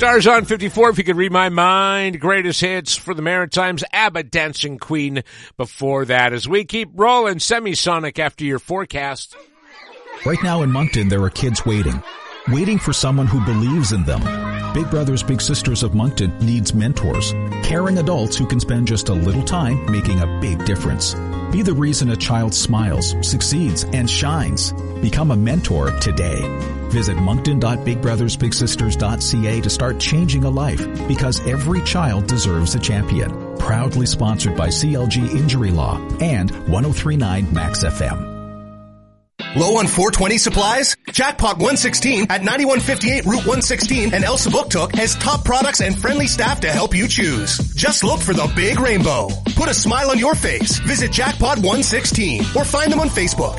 Stars on 54, if you could read my mind. Greatest hits for the Maritimes. ABBA, Dancing Queen before that. As we keep rolling, Semisonic after your forecast. Right now in Moncton, there are kids waiting for someone who believes in them. Big Brothers Big Sisters of Moncton needs mentors, caring adults who can spend just a little time making a big difference. Be the reason a child smiles, succeeds, and shines. Become a mentor today. Visit moncton.bigbrothersbigsisters.ca to start changing a life, because every child deserves a champion. Proudly sponsored by CLG Injury Law and 103.9 Max FM. Low on 420 supplies? Jackpot 116 at 9158 Route 116 and El Sabuktuk has top products and friendly staff to help you choose. Just look for the big rainbow. Put a smile on your face. Visit Jackpot 116 or find them on Facebook.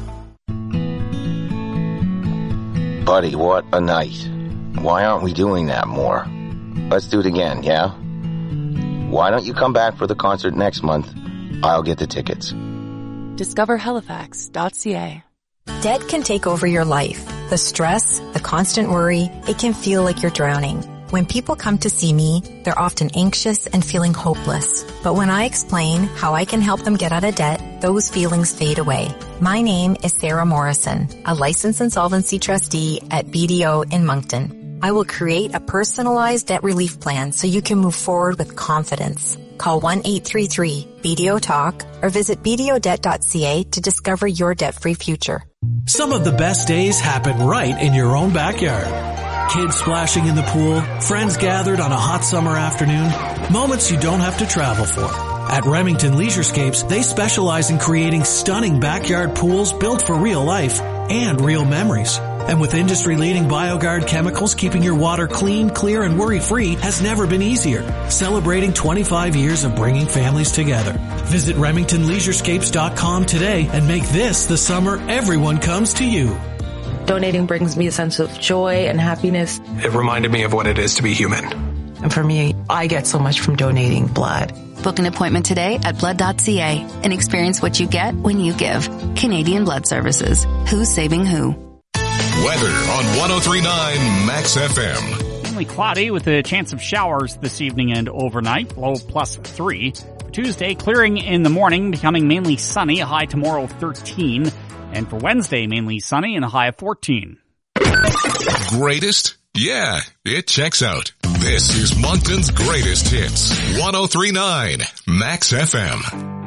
Buddy, what a night. Why aren't we doing that more? Let's do it again, yeah? Why don't you come back for the concert next month? I'll get the tickets. Discover Halifax.ca. Debt can take over your life. The stress, the constant worry, it can feel like you're drowning. When people come to see me, they're often anxious and feeling hopeless. But when I explain how I can help them get out of debt, those feelings fade away. My name is Sarah Morrison, a licensed insolvency trustee at BDO in Moncton. I will create a personalized debt relief plan so you can move forward with confidence. Call 1-833-BDO-TALK or visit bdodebt.ca to discover your debt-free future. Some of the best days happen right in your own backyard. Kids splashing in the pool, friends gathered on a hot summer afternoon, moments you don't have to travel for. At Remington Leisurescapes, they specialize in creating stunning backyard pools built for real life and real memories. And with industry-leading BioGuard chemicals, keeping your water clean, clear, and worry-free has never been easier. Celebrating 25 years of bringing families together. Visit RemingtonLeisurescapes.com today and make this the summer everyone comes to you. Donating brings me a sense of joy and happiness. It reminded me of what it is to be human. And for me, I get so much from donating blood. Book an appointment today at blood.ca and experience what you get when you give. Canadian Blood Services. Who's saving who? Weather on 103.9 Max FM. Mainly cloudy with a chance of showers this evening and overnight, low +3. For Tuesday, clearing in the morning, becoming mainly sunny, a high tomorrow 13. And for Wednesday, mainly sunny and a high of 14. Greatest? Yeah, it checks out. This is Moncton's greatest hits. 103.9 Max FM.